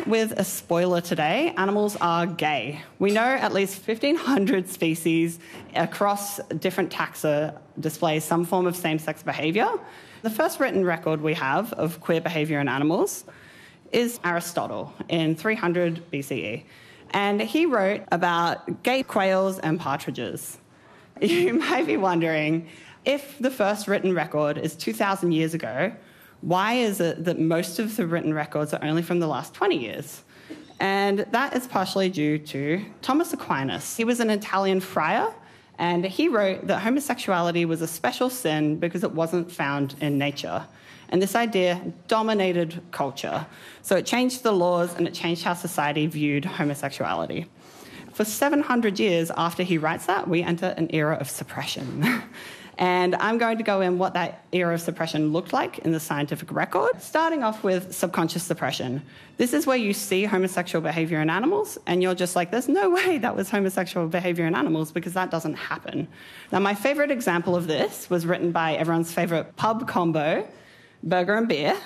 with a spoiler today. Animals are gay. We know at least 1,500 species across different taxa display some form of same-sex behaviour. The first written record we have of queer behaviour in animals is Aristotle in 300 BCE. And he wrote about gay quails and partridges. You might be wondering, if the first written record is 2,000 years ago, why is it that most of the written records are only from the last 20 years? And that is partially due to Thomas Aquinas. He was an Italian friar, and he wrote that homosexuality was a special sin because it wasn't found in nature. And this idea dominated culture. So it changed the laws and it changed how society viewed homosexuality. For 700 years after he writes that, we enter an era of suppression. And I'm going to go in what that era of suppression looked like in the scientific record, starting off with subconscious suppression. This is where you see homosexual behaviour in animals, and you're just like, there's no way that was homosexual behaviour in animals because that doesn't happen. Now, my favourite example of this was written by everyone's favourite pub combo, Burger and Beer,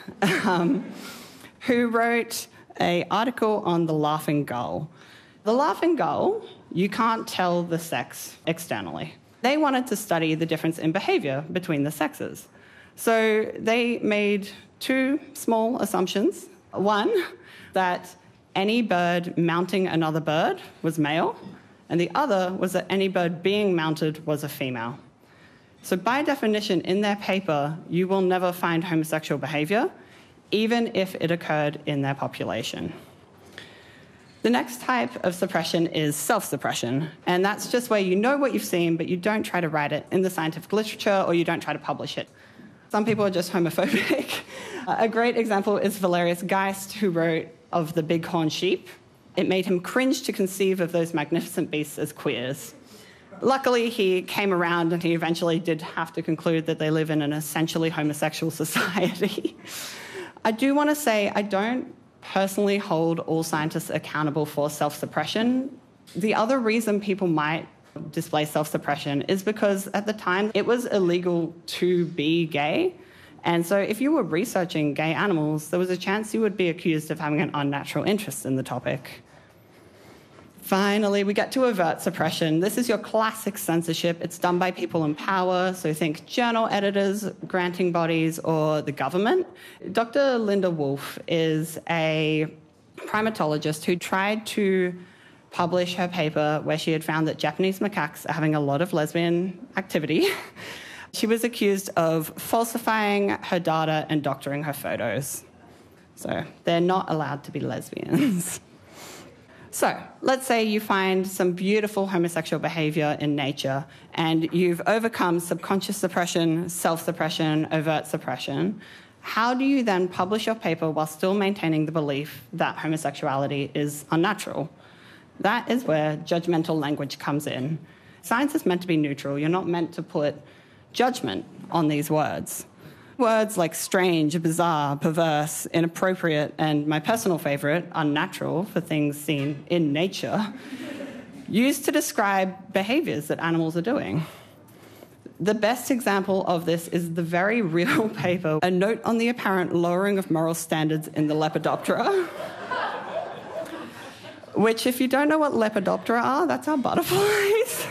who wrote an article on the laughing gull. The laughing gull, you can't tell the sex externally. They wanted to study the difference in behaviour between the sexes. So they made two small assumptions. One, that any bird mounting another bird was male, and the other was that any bird being mounted was a female. So by definition, in their paper, you will never find homosexual behaviour, even if it occurred in their population. The next type of suppression is self-suppression, and that's just where you know what you've seen, but you don't try to write it in the scientific literature or you don't try to publish it. Some people are just homophobic. A great example is Valerius Geist, who wrote of the bighorn sheep. It made him cringe to conceive of those magnificent beasts as queers. Luckily, he came around and he eventually did have to conclude that they live in an essentially homosexual society. I do want to say I don't personally hold all scientists accountable for self-suppression. The other reason people might display self-suppression is because at the time it was illegal to be gay. And so if you were researching gay animals, there was a chance you would be accused of having an unnatural interest in the topic. Finally, we get to overt suppression. This is your classic censorship. It's done by people in power, so think journal editors, granting bodies, or the government. Dr. Linda Wolf is a primatologist who tried to publish her paper where she had found that Japanese macaques are having a lot of lesbian activity. She was accused of falsifying her data and doctoring her photos. So they're not allowed to be lesbians. So let's say you find some beautiful homosexual behaviour in nature and you've overcome subconscious suppression, self-suppression, overt suppression. How do you then publish your paper while still maintaining the belief that homosexuality is unnatural? That is where judgmental language comes in. Science is meant to be neutral. You're not meant to put judgment on these words. Words like strange, bizarre, perverse, inappropriate, and my personal favourite, unnatural, for things seen in nature, used to describe behaviours that animals are doing. The best example of this is the very real paper, A Note on the Apparent Lowering of Moral Standards in the Lepidoptera, which, if you don't know what Lepidoptera are, that's our butterflies.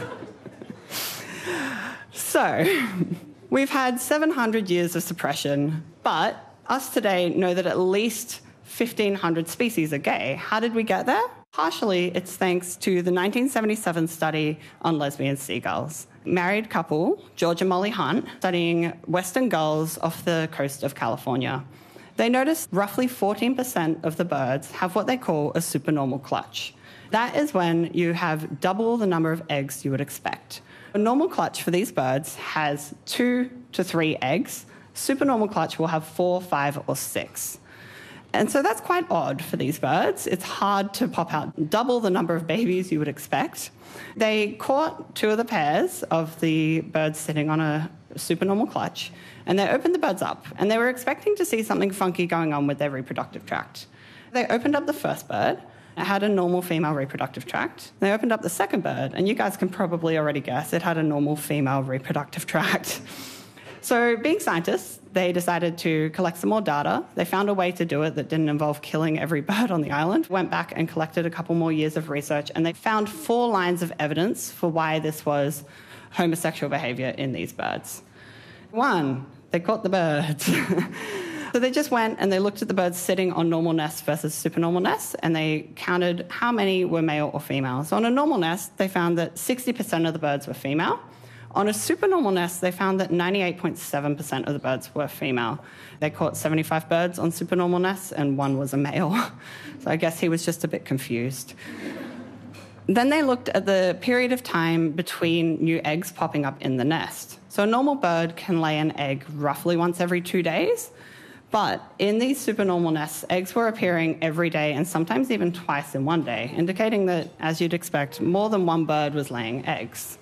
So we've had 700 years of suppression, but us today know that at least 1,500 species are gay. How did we get there? Partially, it's thanks to the 1977 study on lesbian seagulls. Married couple, George and Molly Hunt, studying western gulls off the coast of California. They noticed roughly 14% of the birds have what they call a supernormal clutch. That is when you have double the number of eggs you would expect. A normal clutch for these birds has 2 to 3 eggs. Supernormal clutch will have 4, 5, or 6. And so that's quite odd for these birds. It's hard to pop out double the number of babies you would expect. They caught 2 of the pairs of the birds sitting on a supernormal clutch, and they opened the birds up, and they were expecting to see something funky going on with their reproductive tract. They opened up the first bird. It had a normal female reproductive tract. They opened up the second bird, and you guys can probably already guess it had a normal female reproductive tract. So being scientists, they decided to collect some more data. They found a way to do it that didn't involve killing every bird on the island. Went back and collected a couple more years of research, and they found 4 lines of evidence for why this was homosexual behaviour in these birds. 1, they caught the birds. So they just went and they looked at the birds sitting on normal nests versus supernormal nests, and they counted how many were male or female. So on a normal nest, they found that 60% of the birds were female. On a supernormal nest, they found that 98.7% of the birds were female. They caught 75 birds on supernormal nests, and 1 was a male. So I guess he was just a bit confused. Then they looked at the period of time between new eggs popping up in the nest. So a normal bird can lay an egg roughly once every 2 days, but in these supernormal nests, eggs were appearing every day and sometimes even twice in one day, indicating that, as you'd expect, more than one bird was laying eggs.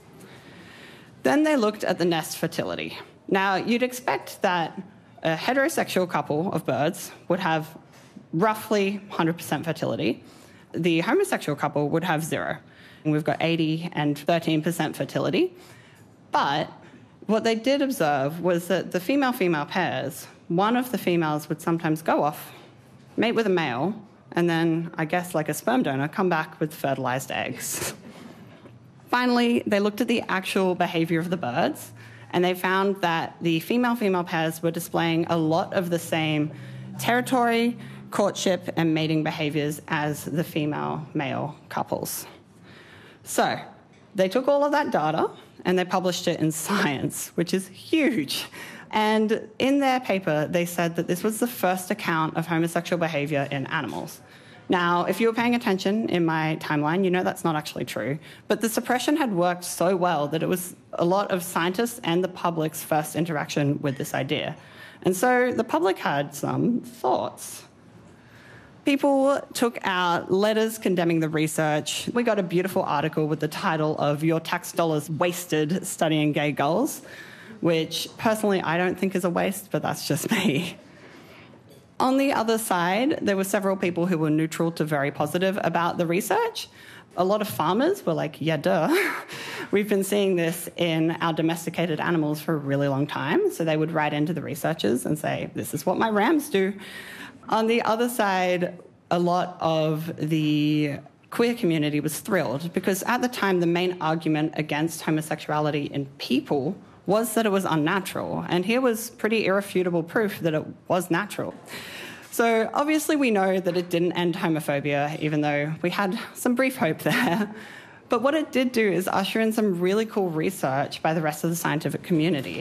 Then they looked at the nest fertility. Now, you'd expect that a heterosexual couple of birds would have roughly 100% fertility. The homosexual couple would have 0. And we've got 80 and 13% fertility. But what they did observe was that the female-female pairs, one of the females would sometimes go off, mate with a male, and then, I guess like a sperm donor, come back with fertilized eggs. Finally, they looked at the actual behaviour of the birds, and they found that the female-female pairs were displaying a lot of the same territory, courtship, and mating behaviours as the female-male couples. So they took all of that data and they published it in Science, which is huge. And in their paper, they said that this was the first account of homosexual behaviour in animals. Now, if you were paying attention in my timeline, you know that's not actually true. But the suppression had worked so well that it was a lot of scientists and the public's first interaction with this idea. And so the public had some thoughts. People took out letters condemning the research. We got a beautiful article with the title of "Your Tax Dollars Wasted Studying Gay Gulls," which personally I don't think is a waste, but that's just me. On the other side, there were several people who were neutral to very positive about the research. A lot of farmers were like, yeah, duh. We've been seeing this in our domesticated animals for a really long time. So they would write into the researchers and say, this is what my rams do. On the other side, a lot of the queer community was thrilled because at the time, the main argument against homosexuality in people was that it was unnatural. And here was pretty irrefutable proof that it was natural. So obviously we know that it didn't end homophobia, even though we had some brief hope there. But what it did do is usher in some really cool research by the rest of the scientific community.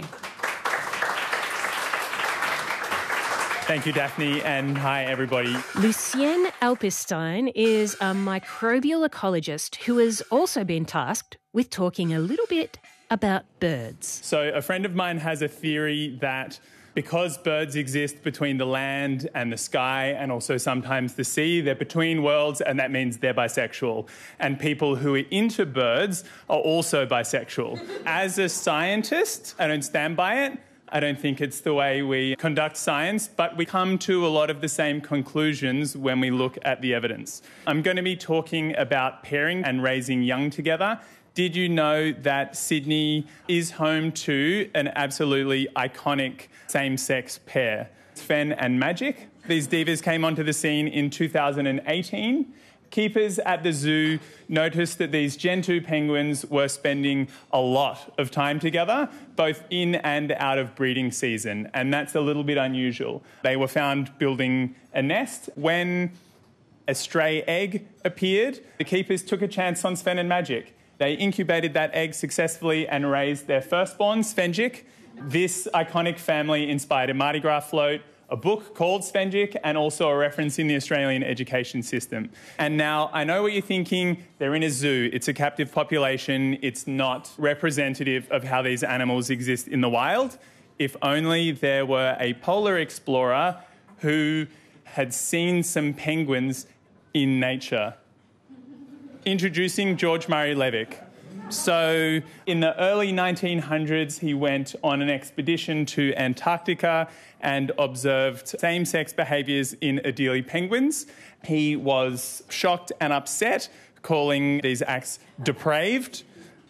Thank you, Daphne, and hi, everybody. Lucienne Alpestein is a microbial ecologist who has also been tasked with talking a little bit about birds. So a friend of mine has a theory that because birds exist between the land and the sky and also sometimes the sea, they're between worlds, and that means they're bisexual. And people who are into birds are also bisexual. As a scientist, I don't stand by it. I don't think it's the way we conduct science, but we come to a lot of the same conclusions when we look at the evidence. I'm going to be talking about pairing and raising young together. Did you know that Sydney is home to an absolutely iconic same-sex pair, Sven and Magic? These divas came onto the scene in 2018. Keepers at the zoo noticed that these Gentoo penguins were spending a lot of time together, both in and out of breeding season, and that's a little bit unusual. They were found building a nest. When a stray egg appeared, the keepers took a chance on Sven and Magic. They incubated that egg successfully and raised their firstborn, Svenjik. This iconic family inspired a Mardi Gras float, a book called Svenjik, and also a reference in the Australian education system. And now, I know what you're thinking, they're in a zoo, it's a captive population, it's not representative of how these animals exist in the wild. If only there were a polar explorer who had seen some penguins in nature. Introducing George Murray Levick. So in the early 1900s, he went on an expedition to Antarctica and observed same-sex behaviours in Adelie penguins. He was shocked and upset, calling these acts depraved.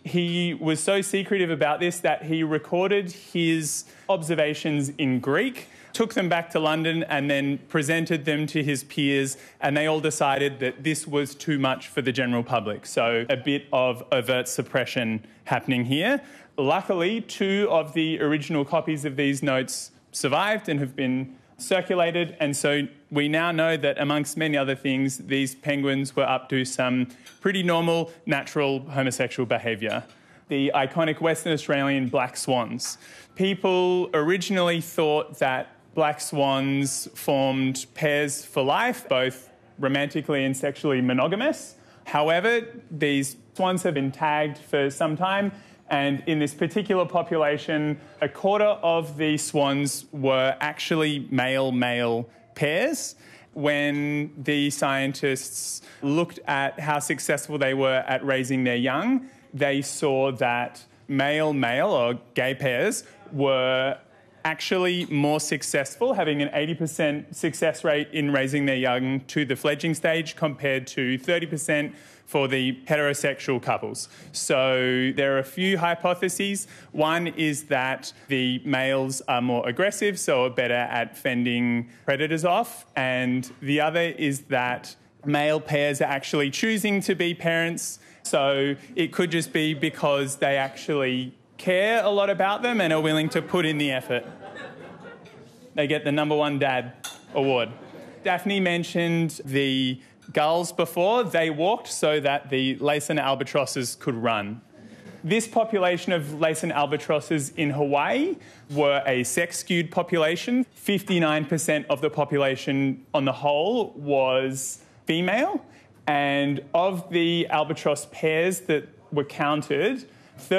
He was so secretive about this that he recorded his observations in Greek, took them back to London, and then presented them to his peers, and they all decided that this was too much for the general public. So a bit of overt suppression happening here. Luckily, 2 of the original copies of these notes survived and have been circulated, and so we now know that, amongst many other things, these penguins were up to some pretty normal, natural homosexual behaviour. The iconic Western Australian black swans. People originally thought that black swans formed pairs for life, both romantically and sexually monogamous. However, these swans have been tagged for some time, and in this particular population, 1/4 of the swans were actually male-male pairs. When the scientists looked at how successful they were at raising their young, they saw that male-male or gay pairs were actually more successful, having an 80% success rate in raising their young to the fledgling stage compared to 30% for the heterosexual couples. So there are a few hypotheses. One is that the males are more aggressive, so are better at fending predators off. And the other is that male pairs are actually choosing to be parents. So it could just be because they actually care a lot about them and are willing to put in the effort. They get the #1 dad award. Daphne mentioned the gulls before. They walked so that the Laysan albatrosses could run. This population of Laysan albatrosses in Hawaii were a sex-skewed population. 59% of the population on the whole was female, and of the albatross pairs that were counted,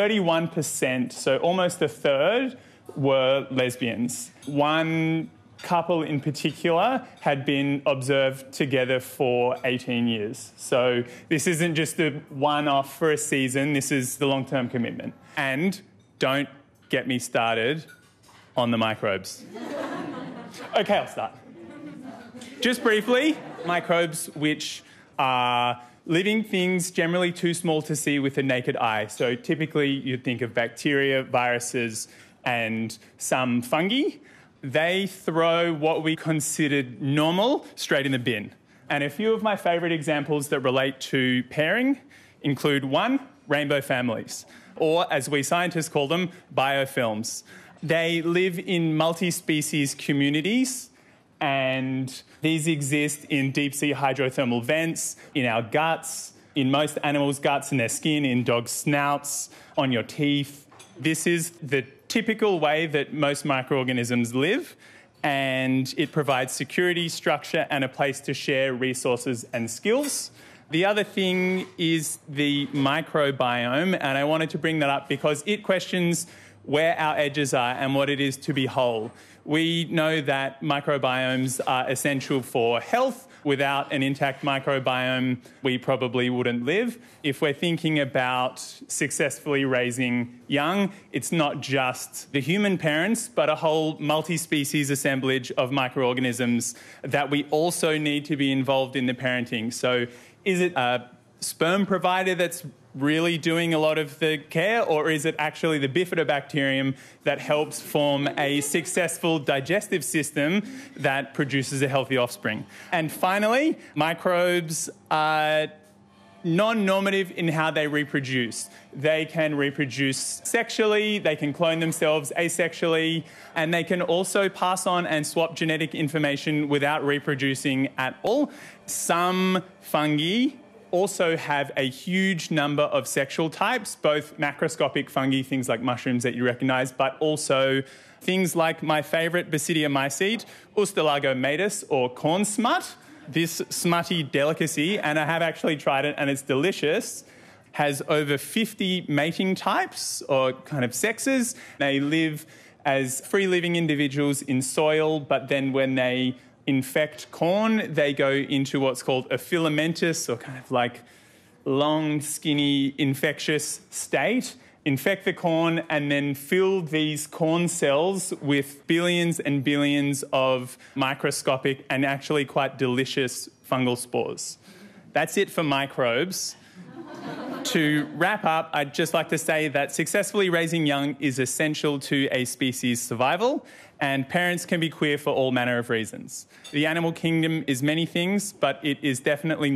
31%, so almost a third, were lesbians. One couple in particular had been observed together for 18 years. So this isn't just a one-off for a season, this is the long-term commitment. And don't get me started on the microbes. Okay, I'll start. Just briefly, microbes, which are living things generally too small to see with the naked eye. So typically you'd think of bacteria, viruses, and some fungi. They throw what we considered normal straight in the bin. And a few of my favourite examples that relate to pairing include 1, rainbow families, or as we scientists call them, biofilms. They live in multi-species communities, and these exist in deep-sea hydrothermal vents, in our guts, in most animals' guts, in their skin, in dogs' snouts, on your teeth. This is the typical way that most microorganisms live, and it provides security, structure, and a place to share resources and skills. The other thing is the microbiome, and I wanted to bring that up because it questions where our edges are and what it is to be whole. We know that microbiomes are essential for health. Without an intact microbiome, we probably wouldn't live. If we're thinking about successfully raising young, it's not just the human parents, but a whole multi-species assemblage of microorganisms that we also need to be involved in the parenting. So is it a sperm provider that's really doing a lot of the care, or is it actually the bifidobacterium that helps form a successful digestive system that produces a healthy offspring? And finally, microbes are non-normative in how they reproduce. They can reproduce sexually, they can clone themselves asexually, and they can also pass on and swap genetic information without reproducing at all. Some fungi also have a huge number of sexual types, both macroscopic fungi, things like mushrooms that you recognise, but also things like my favourite Basidia mycete, Ustalago matus, or corn smut. This smutty delicacy, and I have actually tried it and it's delicious, has over 50 mating types or kind of sexes. They live as free-living individuals in soil, but then when they infect corn, they go into what's called a filamentous, or kind of like long, skinny, infectious state, infect the corn, and then fill these corn cells with billions and billions of microscopic and actually quite delicious fungal spores. That's it for microbes. To wrap up, I'd just like to say that successfully raising young is essential to a species' survival, and parents can be queer for all manner of reasons. The animal kingdom is many things, but it is definitely